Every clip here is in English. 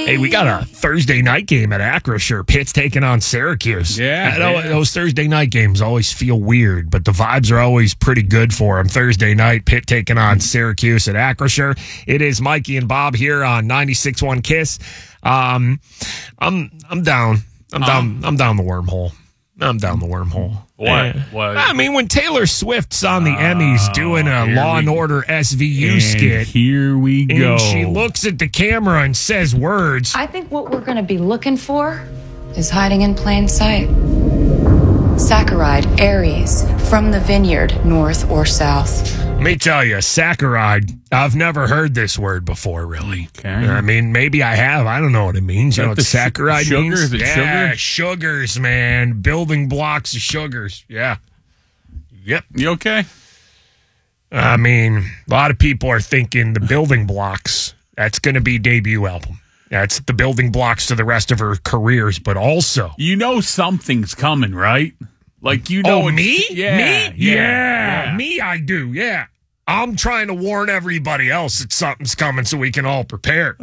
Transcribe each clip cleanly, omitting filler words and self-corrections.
Hey, we got a Thursday night game at Acrisure. Pitt's taking on Syracuse. Yeah. I know those Thursday night games always feel weird, but the vibes are always pretty good for them. Thursday night, Pitt taking on Syracuse at Acrisure. It is Mikey and Bob here on 96.1 KISS. I'm down. I'm down the wormhole. I'm down the wormhole. What? I mean, when Taylor Swift's on the Emmys doing a Law and Order SVU skit. Here we go. And she looks at the camera and says words. I think what we're going to be looking for is hiding in plain sight. Saccharide, Aries, from the vineyard, north or south. Let me tell you, saccharide, I've never heard this word before, really. Okay. I mean, maybe I have. I don't know what it means. You know what saccharide means? Sugar? Is it sugar? Sugars, man. Building blocks of sugars. Yeah. Yep. You okay? I mean, a lot of people are thinking the building blocks, that's going to be debut album. That's the building blocks to the rest of her careers, but also. You know something's coming, right? Like, you know. Oh, me? Yeah. Me? Yeah. Me, I do, yeah. I'm trying to warn everybody else that something's coming so we can all prepare.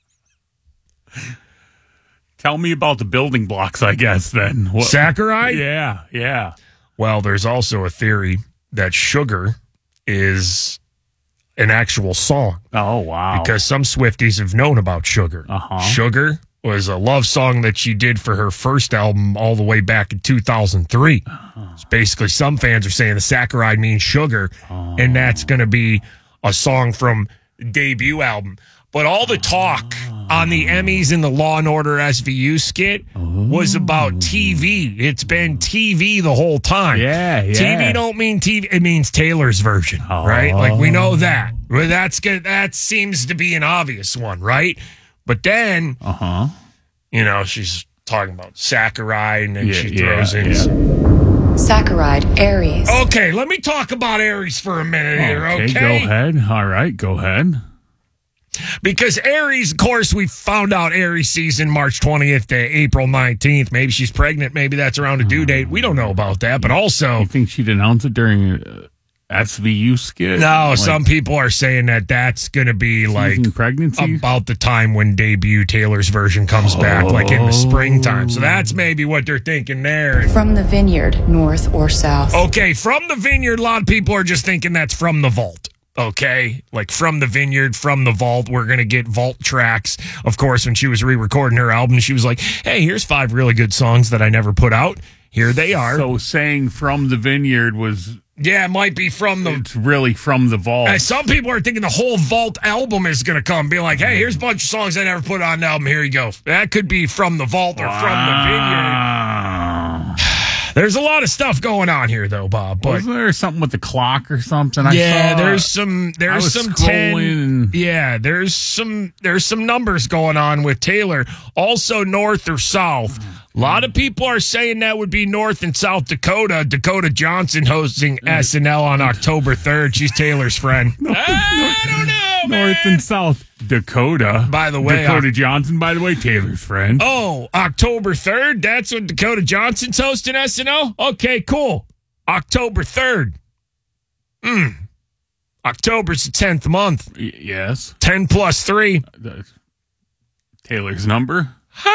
Tell me about the building blocks, I guess, then. Saccharide? Yeah. Well, there's also a theory that sugar is an actual song. Oh, wow. Because some Swifties have known about Sugar. Uh-huh. Sugar was a love song that she did for her first album all the way back in 2003. It's basically, some fans are saying the saccharide means sugar, and that's going to be a song from the debut album. But all the talk on the Emmys and the Law and Order SVU skit was about TV. It's been TV the whole time. Yeah. TV don't mean TV. It means Taylor's version, right? Like, we know that. Well, that's good. That seems to be an obvious one, right? But then, you know, she's talking about saccharide, and then she throws in. Saccharide, Aries. Okay, let me talk about Aries for a minute here, okay? Go ahead. All right, go ahead. Because Aries, of course, we found out Aries season March 20th to April 19th. Maybe she's pregnant. Maybe that's around a due date. We don't know about that. But also, You think she'd announce it during SVU skit? no, some people are saying that that's going to be like pregnancy? about the time when debut Taylor's version comes back, like in the springtime. So that's maybe what they're thinking there. From the vineyard, north or south. Okay, from the vineyard, a lot of people are just thinking that's from the vault. Okay, like from the vineyard, from the vault, we're going to get vault tracks. Of course, when she was re-recording her album, she was like, hey, here's 5 really good songs that I never put out. Here they are. So saying from the vineyard was... Yeah, it might be from the... It's really from the vault. Some people are thinking the whole vault album is going to come. Be like, hey, here's a bunch of songs I never put on an album. Here you go. That could be from the vault or from the vineyard. There's a lot of stuff going on here, though, Bob. But wasn't there something with the clock or something? There's some 10. Yeah, there's some numbers going on with Taylor. Also, north or south. A lot of people are saying that would be North and South Dakota. Dakota Johnson hosting SNL on October 3rd. She's Taylor's friend. I don't know, man. North and South Dakota. By the way, Dakota Johnson, by the way, Taylor's friend. Oh, October 3rd? That's when Dakota Johnson's hosting SNL? Okay, cool. October 3rd. October's the 10th month. Yes. 10 plus 3. Taylor's number?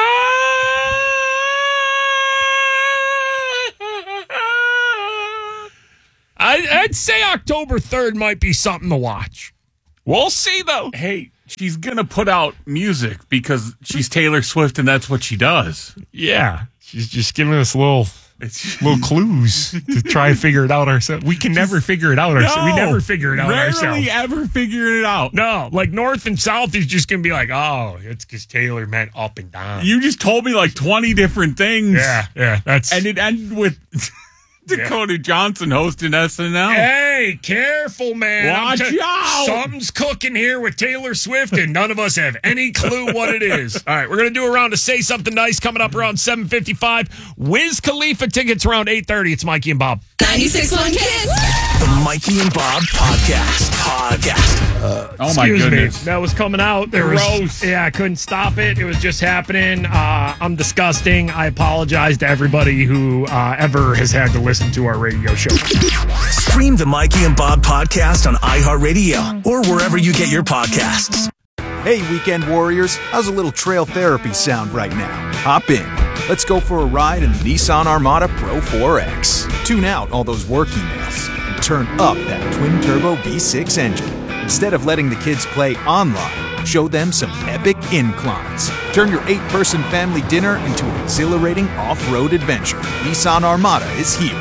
I'd say October 3rd might be something to watch. We'll see, though. Hey, she's going to put out music because she's Taylor Swift and that's what she does. Yeah. She's just giving us little clues to try and figure it out ourselves. We can never figure it out ourselves. We never figure it out ourselves. Rarely ever figure it out. No, like North and South is just going to be like, oh, it's because Taylor meant up and down. You just told me like 20 different things. Yeah. And it ended with... Dakota Johnson hosting SNL. Hey, careful, man. Watch out. Something's cooking here with Taylor Swift, and none of us have any clue what it is. All right, we're going to do a round of Say Something Nice coming up around 7:55. Wiz Khalifa tickets around 8:30. It's Mikey and Bob. 96.1 KISS. The Mikey and Bob Podcast. Oh, my goodness. That was coming out. Gross. I couldn't stop it. It was just happening. I'm disgusting. I apologize to everybody who ever has had to listen to our radio show. Stream the Mikey and Bob Podcast on iHeartRadio or wherever you get your podcasts. Hey, weekend warriors, how's a little trail therapy sound right now? Hop in. Let's go for a ride in the Nissan Armada Pro 4X. Tune out all those work emails and turn up that twin-turbo V6 engine. Instead of letting the kids play online, show them some epic inclines. Turn your 8-person family dinner into an exhilarating off-road adventure. Nissan Armada is here.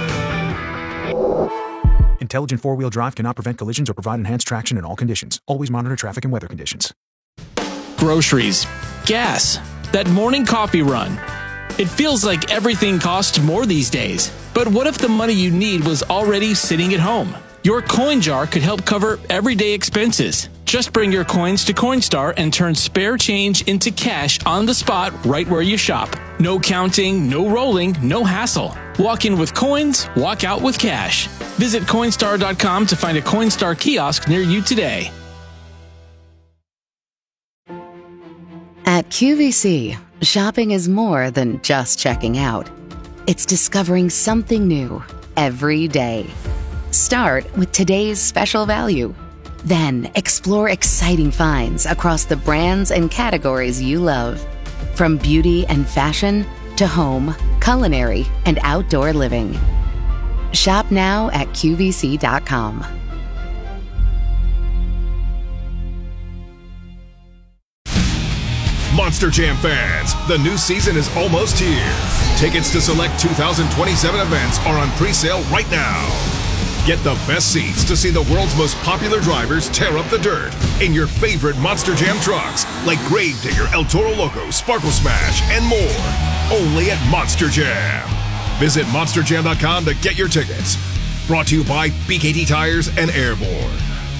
Intelligent four-wheel drive cannot prevent collisions or provide enhanced traction in all conditions. Always monitor traffic and weather conditions. Groceries, gas, that morning coffee run. It feels like everything costs more these days. But what if the money you need was already sitting at home? Your coin jar could help cover everyday expenses. Just bring your coins to Coinstar and turn spare change into cash on the spot right where you shop. No counting, no rolling, no hassle. Walk in with coins, walk out with cash. Visit Coinstar.com to find a Coinstar kiosk near you today. At QVC, shopping is more than just checking out. It's discovering something new every day. Start with today's special value. Then explore exciting finds across the brands and categories you love. From beauty and fashion to home, culinary, and outdoor living. Shop now at QVC.com. Monster Jam fans, the new season is almost here. Tickets to select 2027 events are on pre-sale right now. Get the best seats to see the world's most popular drivers tear up the dirt in your favorite Monster Jam trucks like Gravedigger, El Toro Loco, Sparkle Smash, and more. Only at Monster Jam. Visit monsterjam.com to get your tickets. Brought to you by BKT Tires and Airborne.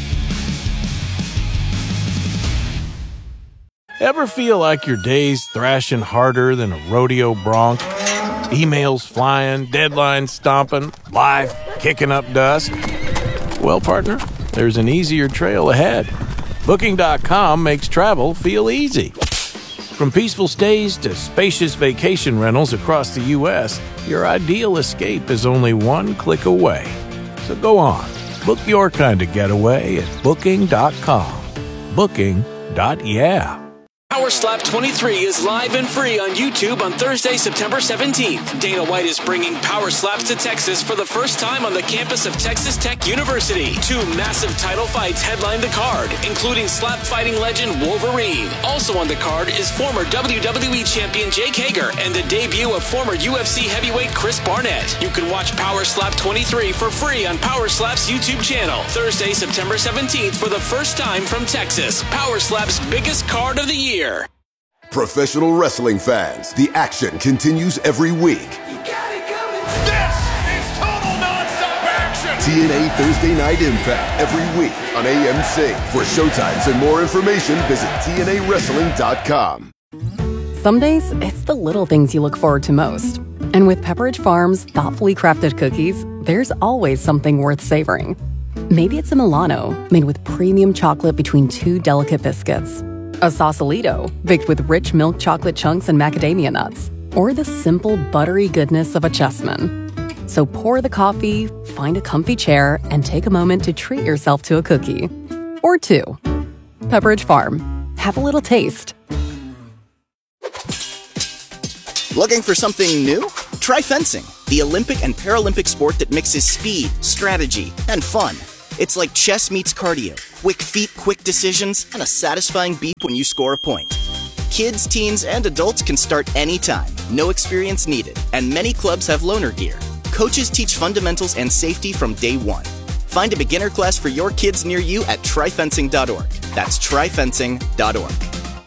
Ever feel like your day's thrashing harder than a rodeo bronc? Emails flying, deadlines stomping, life kicking up dust? Well, partner, there's an easier trail ahead. Booking.com makes travel feel easy. From peaceful stays to spacious vacation rentals across the U.S., your ideal escape is only one click away. So go on, book your kind of getaway at Booking.com. Booking.yeah. Power Slap 23 is live and free on YouTube on Thursday, September 17th. Dana White is bringing Power Slaps to Texas for the first time on the campus of Texas Tech University. 2 massive title fights headline the card, including slap fighting legend Wolverine. Also on the card is former WWE champion Jake Hager and the debut of former UFC heavyweight Chris Barnett. You can watch Power Slap 23 for free on Power Slap's YouTube channel. Thursday, September 17th for the first time from Texas. Power Slap's biggest card of the year. Professional wrestling fans, the action continues every week. This is total nonstop action. TNA Thursday Night Impact every week on AMC. For showtimes and more information, visit TNAWrestling.com. Some days, it's the little things you look forward to most. And with Pepperidge Farm's thoughtfully crafted cookies, there's always something worth savoring. Maybe it's a Milano, made with premium chocolate between 2 delicate biscuits. A Sausalito, baked with rich milk chocolate chunks and macadamia nuts. Or the simple, buttery goodness of a Chessman. So pour the coffee, find a comfy chair, and take a moment to treat yourself to a cookie. Or 2. Pepperidge Farm. Have a little taste. Looking for something new? Try fencing, the Olympic and Paralympic sport that mixes speed, strategy, and fun. It's like chess meets cardio. Quick feet, quick decisions, and a satisfying beat when you score a point. Kids, teens, and adults can start anytime. No experience needed. And many clubs have loaner gear. Coaches teach fundamentals and safety from day one. Find a beginner class for your kids near you at tryfencing.org. That's tryfencing.org.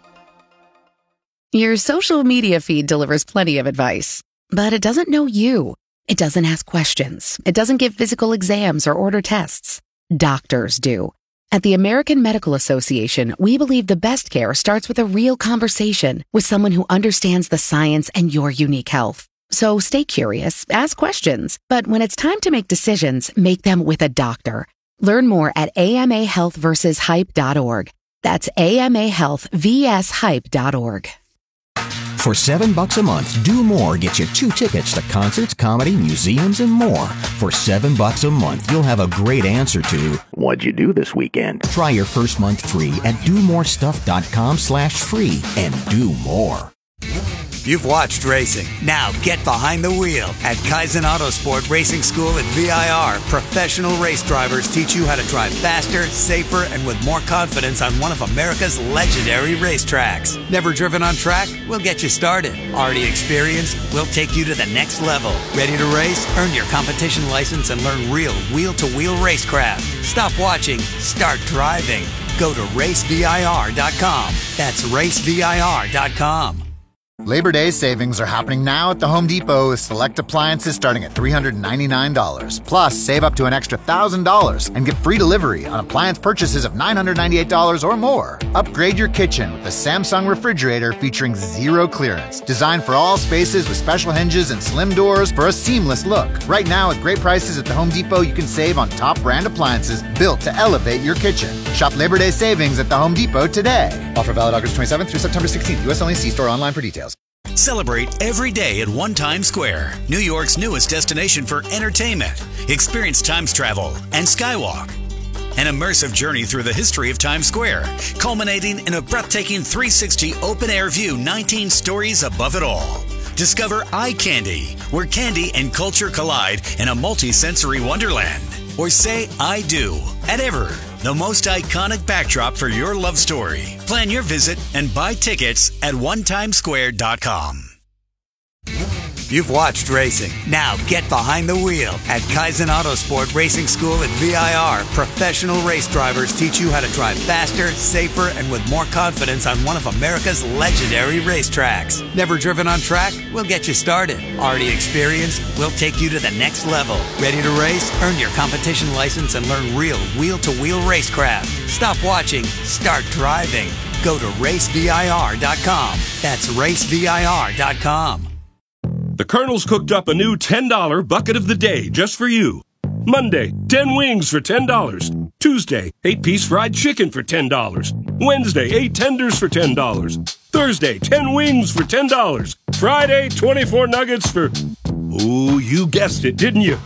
Your social media feed delivers plenty of advice, but it doesn't know you. It doesn't ask questions. It doesn't give physical exams or order tests. Doctors do. At the American Medical Association, we believe the best care starts with a real conversation with someone who understands the science and your unique health. So stay curious, ask questions, but when it's time to make decisions, make them with a doctor. Learn more at amahealthversushype.org. That's amahealthvshype.org. For $7 a month, Do More gets you 2 tickets to concerts, comedy, museums, and more. For $7 a month, you'll have a great answer to, what'd you do this weekend? Try your first month free at domorestuff.com/free and do more. You've watched racing. Now get behind the wheel at Kaizen Autosport Racing School at VIR. Professional race drivers teach you how to drive faster, safer, and with more confidence on one of America's legendary racetracks. Never driven on track? We'll get you started. Already experienced? We'll take you to the next level. Ready to race? Earn your competition license and learn real wheel-to-wheel racecraft. Stop watching. Start driving. Go to racevir.com. That's racevir.com. Labor Day savings are happening now at the Home Depot with select appliances starting at $399. Plus, save up to an extra $1,000 and get free delivery on appliance purchases of $998 or more. Upgrade your kitchen with the Samsung refrigerator featuring zero clearance. Designed for all spaces with special hinges and slim doors for a seamless look. Right now, at great prices at the Home Depot, you can save on top brand appliances built to elevate your kitchen. Shop Labor Day savings at the Home Depot today. Offer valid August 27th through September 16th. U.S. only. See store online for details. Celebrate every day at One Times Square, New York's newest destination for entertainment. Experience Times Travel and Skywalk. An immersive journey through the history of Times Square, culminating in a breathtaking 360 open-air view 19 stories above it all. Discover Eye Candy, where candy and culture collide in a multi-sensory wonderland. Or say I do at Ever, the most iconic backdrop for your love story. Plan your visit and buy tickets at onetimesquare.com. You've watched racing. Now get behind the wheel at Kaizen Autosport Racing School at VIR. Professional race drivers teach you how to drive faster, safer, and with more confidence on one of America's legendary racetracks. Never driven on track? We'll get you started. Already experienced? We'll take you to the next level. Ready to race? Earn your competition license and learn real wheel-to-wheel racecraft. Stop watching. Start driving. Go to racevir.com. That's racevir.com. The Colonel's cooked up a new $10 bucket of the day just for you. Monday, 10 wings for $10. Tuesday, 8-piece fried chicken for $10. Wednesday, 8 tenders for $10. Thursday, 10 wings for $10. Friday, 24 nuggets for... Ooh, you guessed it, didn't you?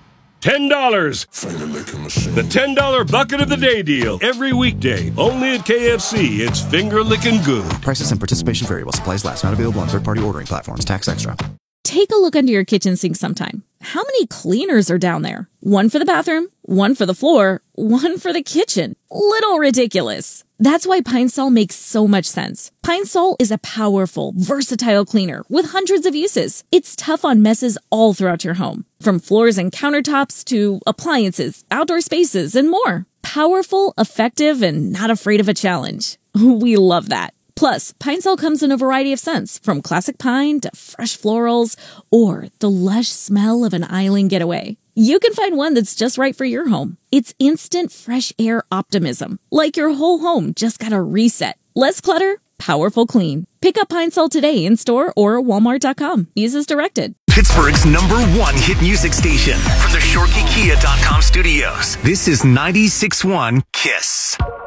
$10. The $10 bucket of the day deal. Every weekday. Only at KFC. It's finger-licking good. Prices and participation vary while supplies last. Not available on third-party ordering platforms. Tax extra. Take a look under your kitchen sink sometime. How many cleaners are down there? One for the bathroom, one for the floor, one for the kitchen. Little ridiculous. That's why Pine Sol makes so much sense. Pine Sol is a powerful, versatile cleaner with hundreds of uses. It's tough on messes all throughout your home, from floors and countertops to appliances, outdoor spaces, and more. Powerful, effective, and not afraid of a challenge. We love that. Plus, Pine Sol comes in a variety of scents, from classic pine to fresh florals, or the lush smell of an island getaway. You can find one that's just right for your home. It's instant fresh air optimism, like your whole home just got a reset. Less clutter, powerful clean. Pick up Pine Sol today in store or walmart.com. Use as directed. Pittsburgh's #1 hit music station from the ShorkeyKia.com studios. This is 96.1 KISS.